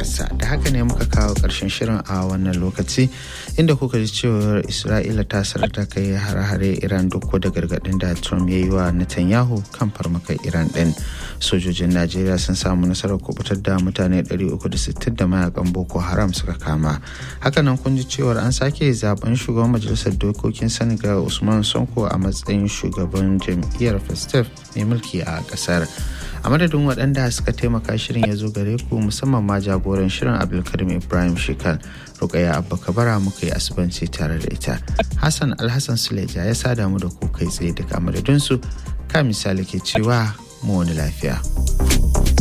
matarsa. Da haka ne muka kawo ƙarshen shirin a wannan lokaci inda kuka ji cewar Isra'ila ta sarata kai hare-hare Iran duk da gargaɗin da Trump ya yi wa Netanyahu kan farmakar Iran ɗin. Sojojin Najeriya sun samu nasarar kubutar da mutane 360 da mayakan Boko Haram suka kama. Hakanan kun ji cewar an sake zaben shugaban majalisar dokokin Senegal Usman Sonko a matsayin shugaban jam'iyyar Festef mai mulki a ƙasar. A madadin waɗanda suka taimaka shirin ya zo gare ku musamman ma jagoran shirin Abdulkarim Ibrahim Shikal, Rukaya Abba Kabara muka yi asibanci tare da ita. Hassan Alhassan Suleja ya sada mu da ku kai tsaye daga madadinsu, ka misali ke cewa mu wani lafiya.